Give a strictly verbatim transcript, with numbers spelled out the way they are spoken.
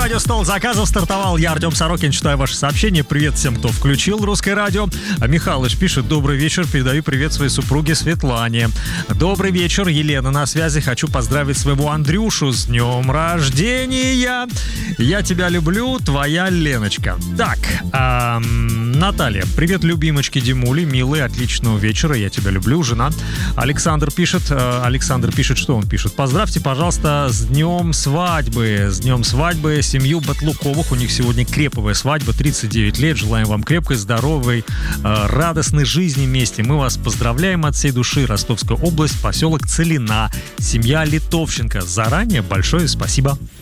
радио «Стол заказов» стартовал. Я, Артем Сорокин, читаю ваши сообщения. Привет всем, кто включил русское радио. А Михалыч пишет: добрый вечер, передаю привет своей супруге Светлане. Добрый вечер, Елена на связи. Хочу поздравить своего Андрюшу с днем рождения. Я тебя люблю, твоя Леночка. Так, эм, Наталья, привет любимочке Димули, милый, отличного вечера, я тебя люблю, жена. Александр пишет, э, Александр пишет, что он пишет? Поздравьте, пожалуйста, с днем свадьбы, с днем свадьбы семью Батлуковых. У них сегодня креповая свадьба, тридцать девять лет. Желаем вам крепкой, здоровой, э, радостной жизни вместе. Мы вас поздравляем от всей души. Ростовская область, поселок Целина, семья Литовченко. Заранее большое спасибо.